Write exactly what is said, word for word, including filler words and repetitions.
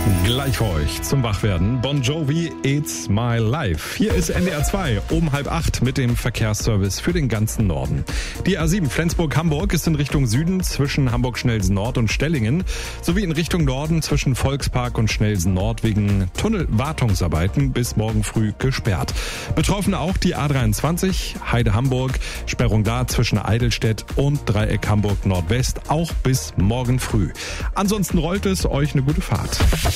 Gleich für euch zum Wachwerden. Bon Jovi, It's My Life. Hier ist N D R zwei um halb acht mit dem Verkehrsservice für den ganzen Norden. Die A sieben Flensburg-Hamburg ist in Richtung Süden zwischen Hamburg-Schnelsen Nord und Stellingen sowie in Richtung Norden zwischen Volkspark und Schnelsen Nord wegen Tunnelwartungsarbeiten bis morgen früh gesperrt. Betroffen auch die A dreiundzwanzig Heide-Hamburg, Sperrung da zwischen Eidelstedt und Dreieck Hamburg Nordwest auch bis morgen früh. Ansonsten rollt es, euch eine gute Fahrt.